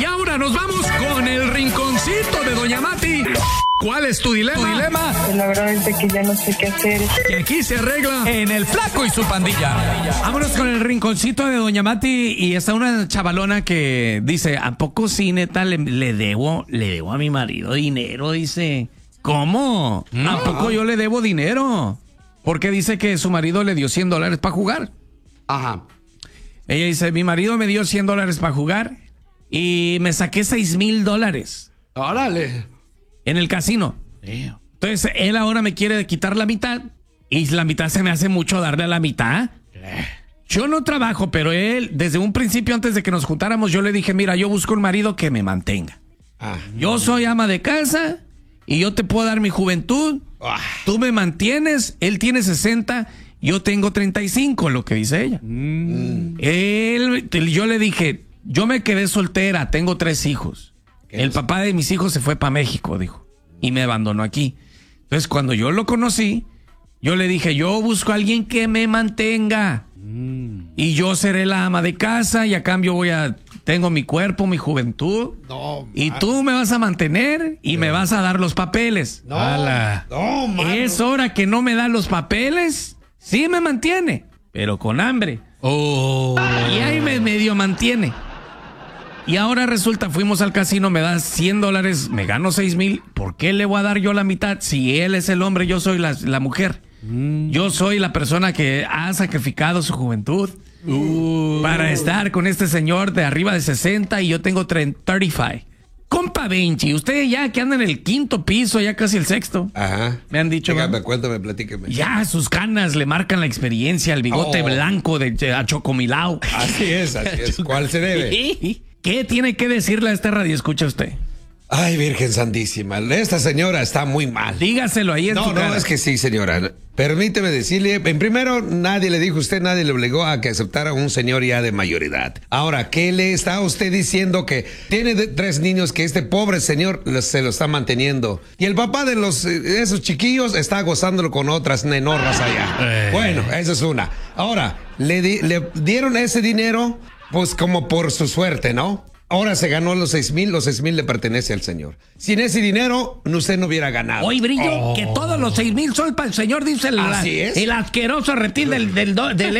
Y ahora nos vamos con el rinconcito de Doña Mati. ¿Cuál es tu dilema? La verdad es de que ya no sé qué hacer. Que aquí se arregla En el Flaco y su pandilla. Vámonos con el rinconcito de Doña Mati. Y está una chavalona que dice: ¿a poco sí, neta, le debo a mi marido dinero? Dice: ¿cómo? ¿A poco yo le debo dinero? Porque dice que su marido le dio $100 para jugar. Ajá. Ella dice: mi marido me dio $100 para jugar y me saqué $6,000 Órale. en el casino. Entonces él ahora me quiere quitar la mitad y la mitad se me hace mucho darle a la mitad. Yo no trabajo, pero él, desde un principio, antes de que nos juntáramos, yo le dije: mira, yo busco un marido que me mantenga. Yo soy ama de casa y yo te puedo dar mi juventud. Tú me mantienes, él tiene 60, yo tengo 35, lo que dice ella. Yo le dije: yo me quedé soltera, tengo 3 hijos. El papá de mis hijos se fue para México, dijo, y me abandonó aquí. Entonces, cuando yo lo conocí, yo le dije: yo busco a alguien que me mantenga. Y yo seré la ama de casa y a cambio tengo mi cuerpo, mi juventud. Y tú me vas a mantener y me vas a dar los papeles. Es hora que no me da los papeles. Sí me mantiene, pero con hambre. Y ahí me medio mantiene. Y ahora resulta, fuimos al casino, me da $100, me gano 6,000. ¿Por qué le voy a dar yo la mitad? Si él es el hombre, yo soy la mujer. Yo soy la persona que ha sacrificado su juventud para estar con este señor de arriba de 60 y yo tengo 35. Compa Benchi, usted ya que anda en el 5º piso, ya casi el 6º. Ajá. Me han dicho. Dígame, cuéntame, platíqueme. Ya sus canas le marcan la experiencia, el bigote blanco de Achocomilao. Así es. ¿Cuál se debe? ¿Qué tiene que decirle a esta radio? Escucha usted. Ay, Virgen Santísima, esta señora está muy mal. Dígaselo ahí en su cara. No, es que sí, señora. Permíteme decirle, en primero, nadie le dijo a usted, nadie le obligó a que aceptara a un señor ya de mayoridad. Ahora, ¿qué le está usted diciendo? Que tiene 3 niños que este pobre señor se lo está manteniendo. Y el papá de esos chiquillos está gozándolo con otras nenorras allá. Bueno, esa es una. Ahora, le dieron ese dinero, pues como por su suerte, ¿no? Ahora se ganó los 6,000, los 6,000 le pertenece al señor. Sin ese dinero, usted no hubiera ganado. Hoy brillo, que todos los 6,000 son para el señor, dice el asqueroso reptil del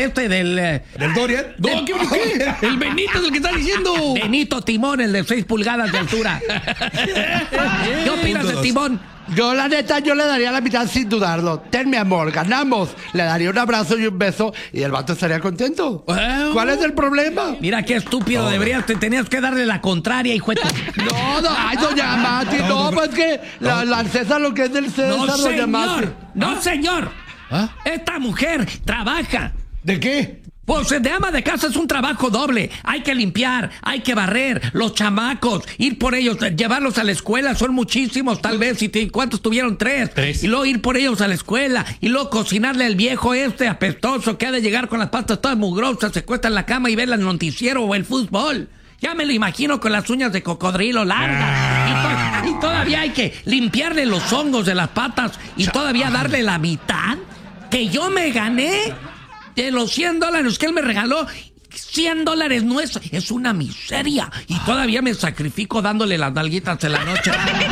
Dorian. No, ¿qué? El Benito es el que está diciendo. Benito Timón, el de 6 pulgadas de altura. ¿Qué opinas de Timón? Yo, la neta, yo le daría la mitad sin dudarlo. Ten, mi amor, ganamos. Le daría un abrazo y un beso y el vato estaría contento. ¿Cuál es el problema? Mira qué estúpido, tenías que darle la contraria, hijo de... Ay, doña Mati, pues que la César lo que es del César, doña Mati. No, señor. Esta mujer trabaja. ¿De qué? Pues de ama de casa es un trabajo doble. Hay que limpiar, hay que barrer, los chamacos, ir por ellos, llevarlos a la escuela, son muchísimos tal vez. ¿Cuántos tuvieron? 3. Y luego ir por ellos a la escuela, y luego cocinarle al viejo apestoso que ha de llegar con las patas todas mugrosas, se cuesta en la cama y ver el noticiero o el fútbol. Ya me lo imagino con las uñas de cocodrilo largas. Y todavía hay que limpiarle los hongos de las patas y todavía darle la mitad que yo me gané de los $100 que él me regaló. $100 no es una miseria. Y todavía me sacrifico dándole las nalguitas en la noche.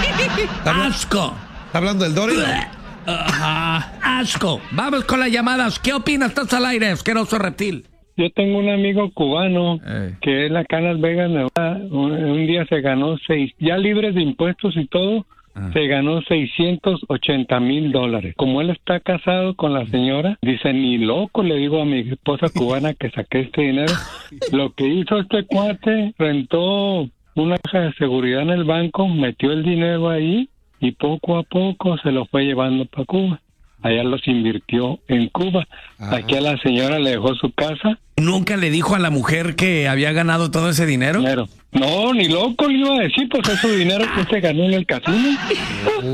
¡Asco! ¿Está hablando del Dorian? ¡Asco! Vamos con las llamadas. ¿Qué opinas? Estás al aire, asqueroso reptil. Yo tengo un amigo cubano que es la Canas Vegas, Nevada. Un día se ganó 6, ya libres de impuestos y todo, se ganó $680,000. Como él está casado con la señora, dice: ni loco, le digo a mi esposa cubana que saqué este dinero. Lo que hizo este cuate, rentó una caja de seguridad en el banco, metió el dinero ahí y poco a poco se lo fue llevando para Cuba. Allá los invirtió en Cuba. Aquí a la señora le dejó su casa. ¿Nunca le dijo a la mujer que había ganado todo ese dinero? No, ni loco le iba a decir, pues es su dinero que se ganó en el casino.